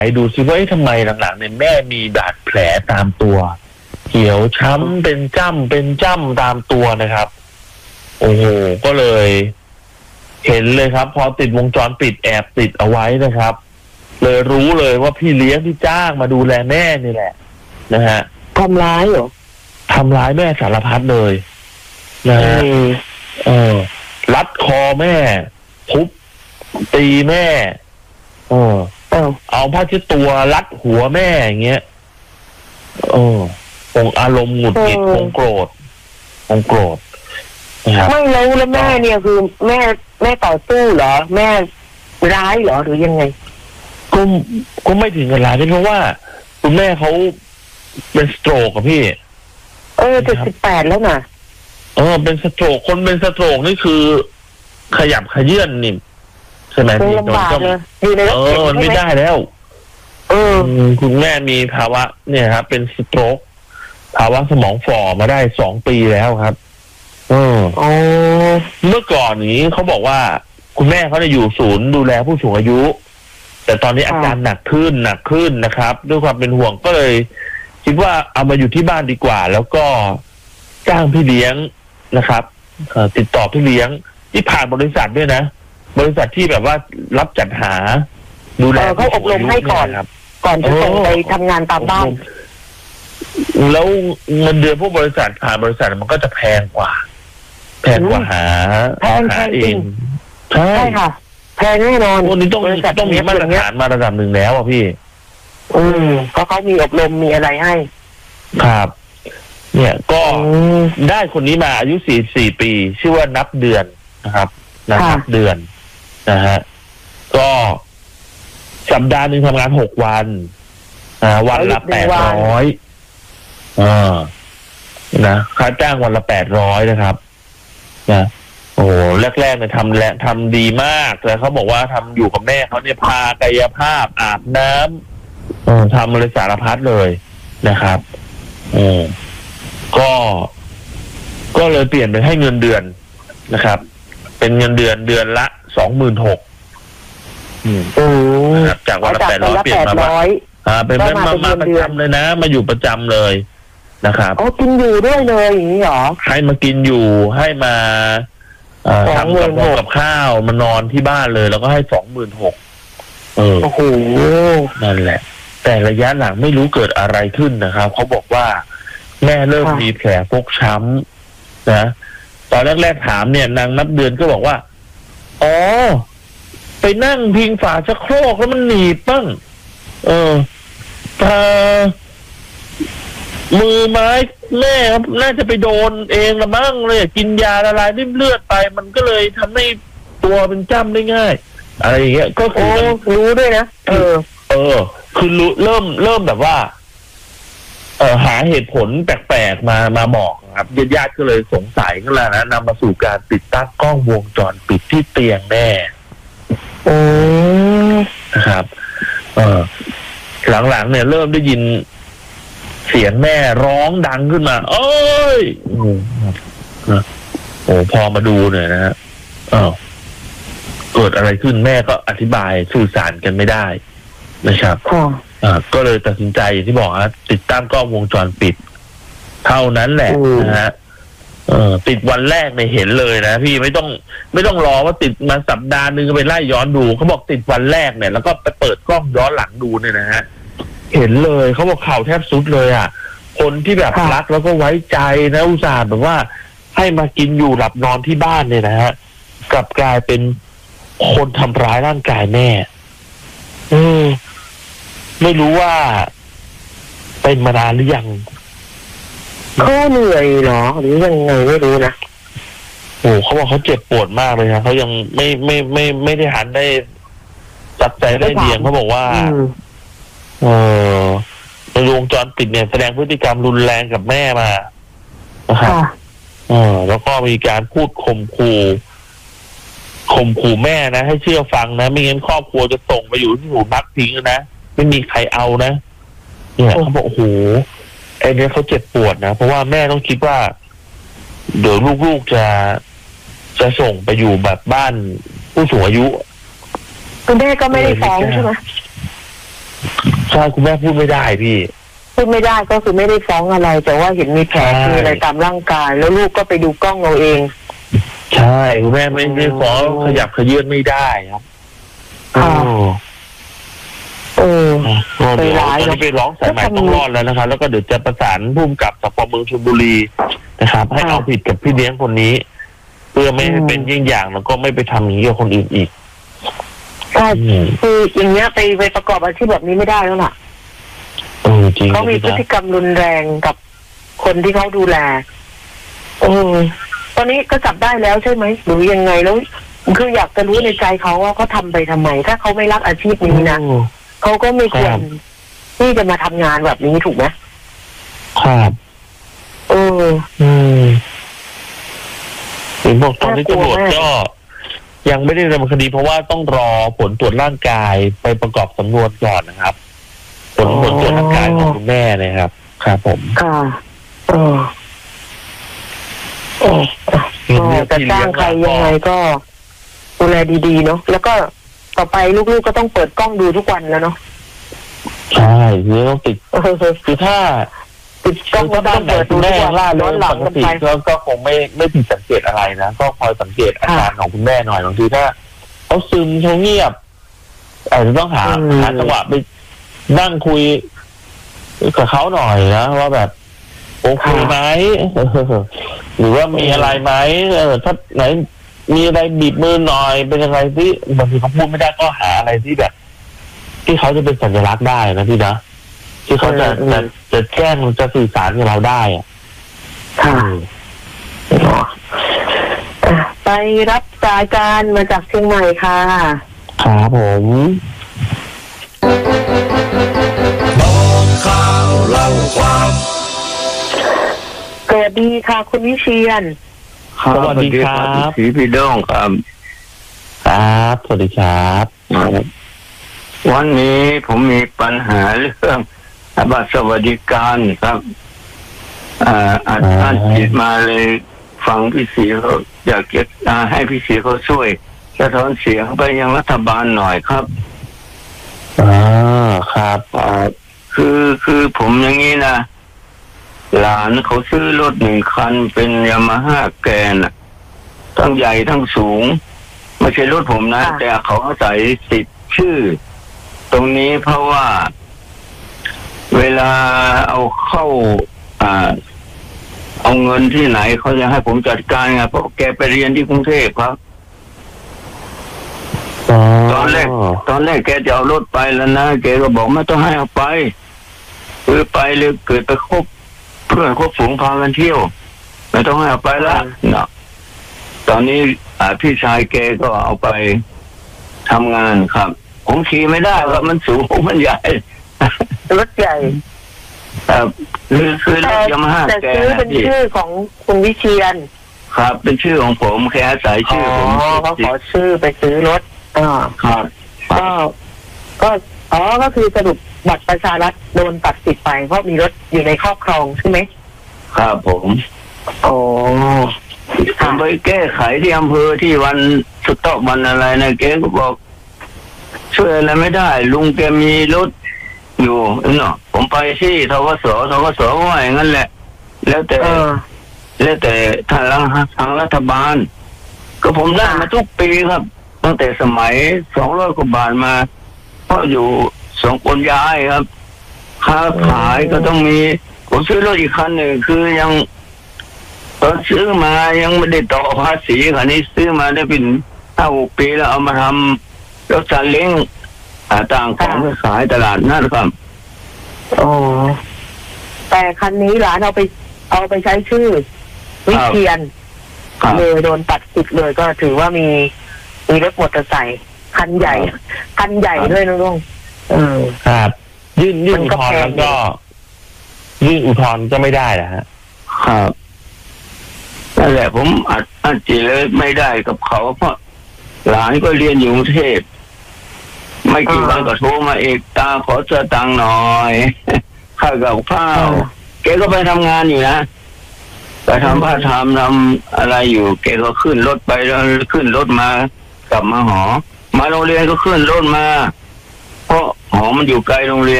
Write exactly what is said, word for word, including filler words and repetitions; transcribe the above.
ดูซิว่าทำไมหลังๆเนี่ยแม่มีบาดแผลตามตัวเขียวช้ำเป็นจ้ำเป็นจ้ำตามตัวนะครับโอ้โหก็เลยเห็นเลยครับพอติดวงจรปิดแอบติดเอาไว้นะครับเลยรู้เลยว่าพี่เลี้ยงที่จ้างมาดูแลแม่นี่แหละนะฮะทำร้ายเหรอทำร้ายแม่สารพัดเลยนะฮะเออรัดคอแม่ทุบตีแม่เออเอาผ้าเช็ดตัวรัดหัวแม่อย่างเงี้ยเออคงอารมณ์หงุดหงิดคงโกรธคงโกรธนะครับไม่รู้แล้วแม่เนี่ยคือแม่แม่ต่อสู้เหรอแม่ร้ายเหรอหรือยังไงก็ก็ไม่ถึงกับร้ายเพราะว่าคุณแม่เขาเป็นสโตรกกับพี่เออจะสิบแปดแล้วน่ะเออเป็นสโตรกคนเป็นสโตรกนี่คือขยับขยื่นนี่ใช่ไหมพี่ลำบากเลยเออมันไม่ได้แล้วเออคุณแม่มีภาวะเนี่ยครับเป็นสโตรกภาวะสมองฝ่อมาได้สองปีแล้วครับเออเมื่อก่อนนี้เขาบอกว่าคุณแม่เขาเนี่ยอยู่ศูนย์ดูแลผู้สูงอายุแต่ตอนนี้อาการหนักขึ้นหนักขึ้นนะครับด้วยความเป็นห่วงก็เลยคิดว่าเอามาอยู่ที่บ้านดีกว่าแล้วก็จ้างพี่เลี้ยงนะครับติดต่อพี่เลี้ยงที่ผ่านบริษัทด้วยนะบริษัทที่แบบว่ารับจัดหาดูแลเขาอบรมให้ก่อนครับก่อนจะส่งไปทำงานตามบ้านแล้วเงินเดือนพวกบริษัทผ่านบริษัทมันก็จะแพงกว่าแพงกว่าหาแพงหาเองใช่ค่ะแพงแน่นอนวันนี้ต้องต้องมีมาตรฐานมาระดับหนึ่งแล้วอ่ะพี่อืมก็เขามีอบรมมีอะไรให้ครับเนี่ยก็ได้คนนี้มาอายุสี่สี่ปีชื่อว่านับเดือนนะครับนับเดือนนะฮะก็สัปดาห์หนึ่งทำงานหกวันอ่าวันละแปดร้อยอ่านะค่าจ้างวันละแปดร้อยนะครับนะโอ้แรกๆเนี่ยทำและทำดีมากแต่เขาบอกว่าทำอยู่กับแม่เขาเนี่ยพากายภาพอาบน้ำทำอะไรสารพัดเลยนะครับอืมก็ก็เลยเปลี่ยนไปให้เงินเดือนนะครับเป็นเงินเดือนเดือนละสองหมื่นหกจากวันละแปดร้อยเปลี่ยนมาว่าอ่าเป็นมามาประจำเลยนะมาอยู่ประจำเลยนะครับอ๋อกินอยู่ด้วยเลยอย่างนี้หรอให้มากินอยู่ให้มาทำกับกับข้าวมานอนที่บ้านเลยแล้วก็ให้สองหมื่นหกเออโอ้โหนั่นแหละแต่ระยะหลังไม่รู้เกิดอะไรขึ้นนะครับเขาบอกว่าแม่เริ่มมีแผลฟกช้ำนะตอนแรกๆถามเนี่ยนางนับเดือนก็บอกว่าอ๋อไปนั่งพิงฝาชักโครกแล้วมันหนีบบ้างเออถ้ามือไม้แม่น่าจะไปโดนเองละมั้งเลยกินยาละลายริ่มเลือดไปมันก็เลยทำให้ตัวเป็นจ้ำได้ง่ายอะไรอย่างเงี้ยก็คือรู้ด้วยนะเออเออคือรู้เริ่มเริ่มแบบว่าเออหาเหตุผลแปลกๆมามาบอกครับญาติๆก็เลยสงสัยกันแล้วนะนำมาสู่การติดตั้งกล้องวงจรปิดที่เตียงแม่โอ้นะครับเออหลังๆเนี่ยเริ่มได้ยินเสียงแม่ร้องดังขึ้นมาเอ้ยโอ้พอมาดูเนี่ยนะฮะอ้าวเกิดอะไรขึ้นแม่ก็อธิบายสื่อสารกันไม่ได้นะครับอ่าก็เลยตัดสินใจที่บอกว่าติดตั้งกล้องวงจรปิดเท่านั้นแหละนะฮะเออติดวันแรกเนี่ยเห็นเลยนะพี่ไม่ต้องไม่ต้องรอว่าติดมาสัปดาห์นึงก็ไปไล่ย้อนดูเขาบอกติดวันแรกเนี่ยแล้วก็ไปเปิดกล้องย้อนหลังดูเนี่ยนะฮะเห็นเลยเขาบอกเข่าแทบสุดเลยอ่ะคนที่แบบรักแล้วก็ไว้ใจนะอุตส่าห์แบบว่าให้มากินอยู่หลับนอนที่บ้านเนี่ยนะฮะกลับกลายเป็นคนทำร้ายร่างกายแม่เออไม่รู้ว่าเป็นมานานหรือยังเขาเหนื่อยหรอหรือยังไงไม่รู้นะโอ้เขาบอกเขาเจ็บปวดมากเลยนะเขายังไม่ไม่ไม่ไม่ได้หันได้ตัดใจได้เดียงเขาบอกว่าเออในวงจรปิดเนี่ยแสดงพฤติกรรมรุนแรงกับแม่มานะครับเออแล้วก็มีการพูดข่มขู่ข่มขู่แม่นะให้เชื่อฟังนะไม่งั้นครอบครัวจะส่งไปอยู่ที่หูนักทิ้งนะไม่มีใครเอานะเนี่ยเขาบอกโอ้โหไอ้เนี่ยเขาเจ็บปวดนะเพราะว่าแม่ต้องคิดว่าเดี๋ยวลูกๆจะจะส่งไปอยู่แบบบ้านผู้สูงอายุคุณแม่ก็ไม่ได้ฟ้องใช่ไหมใช่คุณแม่พูดไม่ได้พี่พูดไม่ได้ก็คือไม่ได้ฟ้องอะไรแต่ว่าเห็นมีแผลมีอะไรตามร่างกายแล้วลูกก็ไปดูกล้องเอาเองใช่คุณแม่ไม่ได้ฟ้องขยับขยื่นไม่ได้ครับโอ้เออไปร้ายเราไปร้องสายใหม่ต้องรอดแล้วนะครับแล้วก็เดี๋ยวจะประสานผู้กำกับสพเมืองชลบุรีนะครับให้เอาผิดกับพี่เลี้ยงคนนี้เพื่อไม่ให้เป็นยิ่งอย่างแล้วก็ไม่ไปทำอย่างนี้กับคนอื่นอีกใช่คืออย่างเงี้ยไปไปประกอบอาชีพแบบนี้ไม่ได้แล้วล่ะเออจริงเขามีพฤติกรรมรุนแรงกับคนที่เขาดูแลเออตอนนี้ก็จับได้แล้วใช่ไหมหรือยังไงแล้วคืออยากจะรู้ในใจเขาว่าเขาทำไปทำไมถ้าเขาไม่รักอาชีพนี้นะเขาก็ไม่ควรที่จะมาทำงานแบบนี้ถูกไหมครับเอออืมเห็นบอกตอนนี้ตำรวจก็ยังไม่ได้ดำเนินคดีเพราะว่าต้องรอผลตรวจร่างกายไปประกอบสำนวนก่อนนะครับผลผลตรวจร่างกายของคุณแม่นะครับครับผมค่ะเออเออจะจ้างใครยังไงก็ดูแลดีๆเนาะแล้วก็ต่อไปลูกๆก็ต้องเปิดกล้องดูทุกวันแล้วเนาะใช่คือต้องติดคือถ้าติดกล้องแล้วต้องเปิดดูแม่ล่าเรื่องปกติก็คงไม่ไม่ผิดสังเกตอะไรนะก็คอยสังเกตอาการของคุณแม่หน่อยบางทีถ้าเขาซึมเขาเงียบอาจจะต้องหาหาจังหวะไปนั่งคุยกับเขาหน่อยนะว่าแบบโอเคไหมหรือว่ามีอะไรไหมเออถ้าไหนมีอะไรบีบมือหน่อยเป็นยังไงที่บางทีเขาพูดไม่ได้ก็หาอะไรที่แบบที่เขาจะเป็นสัญลักษณ์ได้นะพี่นะที่เขาจะจะจะแจ้งจะสื่อสารกับเราได้อ่ะค่ะไปรับสายการมาจากเชียงใหม่ค่ะครับผมบอกข่าวเล่าความสวัสดีค่ะคุณวิเชียรสวัสดีครับสีพี่ด้งครับครับสวัสดีครับวันนี้ผมมีปัญหาเรื่องบัตรสวัสดิการครับอ่าอัดอั้นจิตมาเลยฟังพี่ศรีเขาอยากจะให้พี่ศรีเขาช่วยสะท้อนเสียงไปยังรัฐบาลหน่อยครับอ่าครับอ่าคือคือผมอย่างนี้นะหลานเขาซื้อรถหนึ่งคันเป็นยามาฮ่าแกนทั้งใหญ่ทั้งสูงไม่ใช่รถผมนะแต่เขาอาศัยสิทธิ์ชื่อตรงนี้เพราะว่าเวลาเอาเข้าอ่าเอาเงินที่ไหนเขาจะให้ผมจัดการไงเพราะแกไปเรียนที่กรุงเทพครับตอนแรกตอนแรกแกจะเอารถไปแล้วนะแกก็บอกไม่ต้องให้เอาไปคือไปเลยเกิดไปคบเพื่อนคบฝูงพากันเที่ยวไม่ต้องให้เอาไปละเนาะตอนนี้อ่าพี่ชายแกก็เอาไปทำงานครับผมขี่ไม่ได้ครับมันสูงมันใหญ่รถใหญ่ครับคือคือรถยามาฮ่าแกซื้อเป็นชื่อของคุณวิเชียรครับเป็นชื่อของผมแค่อาศัยชื่อผมเขาขอชื่อไปซื้อรถอ่าครับก็ก็อ๋อก็คือสรุปบัตรประชารัฐโดนตัดสิทธิ์ไปเพราะมีรถอยู่ในครอบครองใช่ไหมครับผมโอ้ผมไปแก้ไขที่อำเภอที่วันสุดตอกวันอะไรนะแกก็บอกช่วยอะไรไม่ได้ลุงแกมีรถอยู่เนาะผมไปที่ทกสทกสว่าอย่างนั้นแหละแล้วแต่แล้วแต่ทางทางรัฐบาลก็ผมได้มาทุกปีครับตั้งแต่สมัยสองร้อยกว่าบาทมาเพราะอยู่สองคนย้ายครับค้าขายก็ต้องมีผมซื้อรถอีกคันหนึ่งคือยังตอนซื้อมายังไม่ได้ต่อภาษีคันนี้ซื้อมาได้เป็นห้าหกปีแล้วเอามาทำรถซาเล้งต่างของไปขายตลาดนั่นครับอ๋อแต่คันนี้หลานเอาไปเอาไปใช้ชื่อวิเชียรเลยโดนตัดสิทธิ์เลยก็ถือว่ามีมีรถมอเตอร์ไซค์คันใหญ่คันใหญ่ด้วยนะลุงเออครับยื่นยื่นอุทธรณ์แล้วก็ยื่นอุทธรณ์ก็ไม่ได้นะฮะครับนั่นแหละผมอัดอัดจีเลยไม่ได้กับเขาเพราะหลานก็เรียนอยู่กรุงเทพไม่กี่วันก็โทรมาเอกตาขอเจอตังค์หน่อยค่ากับข้าวแกก็ไปทำงานอยู่นะไปทำผ้าทำทำอะไรอยู่แกก็ขึ้นรถไปแล้วขึ้นรถมากลับมาหอมาโรงเรียนก็ขึ้นรถมาเพราะหอมันอยู่ไกลโรงเรียน